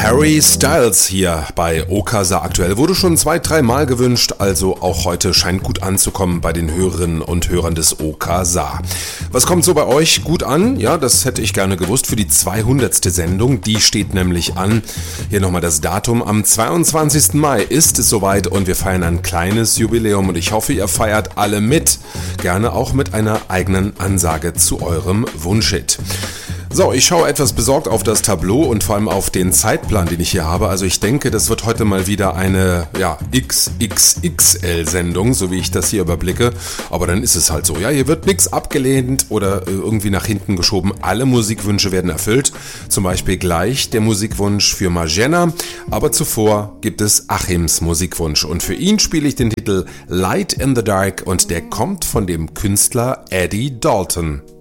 Harry Styles hier bei Okasa aktuell. Wurde schon 2-3 Mal gewünscht, also auch heute scheint gut anzukommen bei den Hörerinnen und Hörern des Okasa. Was kommt so bei euch gut an? Ja, das hätte ich gerne gewusst für die 200. Sendung. Die steht nämlich an. Hier nochmal das Datum. Am 22. Mai ist es soweit und wir feiern ein kleines Jubiläum und ich hoffe, ihr feiert alle mit. Gerne auch mit einer eigenen Ansage zu eurem Wunschhit. So, ich schaue etwas besorgt auf das Tableau und vor allem auf den Zeitplan, den ich hier habe. Also ich denke, das wird heute mal wieder eine XXXL-Sendung, so wie ich das hier überblicke. Aber dann ist es halt so. Ja, hier wird nichts abgelehnt oder irgendwie nach hinten geschoben. Alle Musikwünsche werden erfüllt. Zum Beispiel gleich der Musikwunsch für Marjana. Aber zuvor gibt es Achims Musikwunsch. Und für ihn spiele ich den Titel Light in the Dark und der kommt von dem Künstler Eddie Dalton.